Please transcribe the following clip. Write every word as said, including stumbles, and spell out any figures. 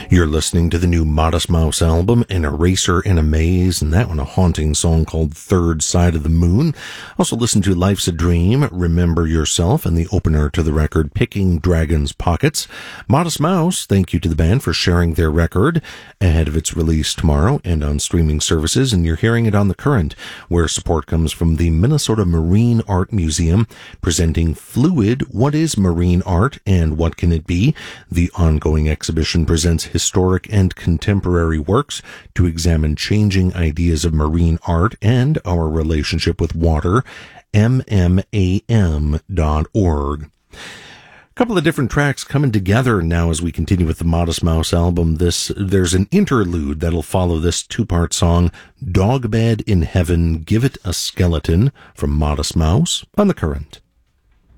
You're listening to the new Modest Mouse album, An Eraser in a Maze, and that one a haunting song called Third Side of the Moon. Also listen to Life's a Dream, Remember Yourself, and the opener to the record, Picking Dragon's Pockets. Modest Mouse, thank you to the band for sharing their record ahead of its release tomorrow and on streaming services, and you're hearing it on The Current, where support comes from the Minnesota Marine Art Museum, presenting Fluid, What is Marine Art and What Can It Be? The ongoing exhibition presents historic and contemporary works to examine changing ideas of marine art and our relationship with water. M M A M dot org. A couple of different tracks coming together now as we continue with the Modest Mouse album. This there's an interlude that'll follow this two-part song, Dog Bed in Heaven, Give It a Skeleton, from Modest Mouse on The Current.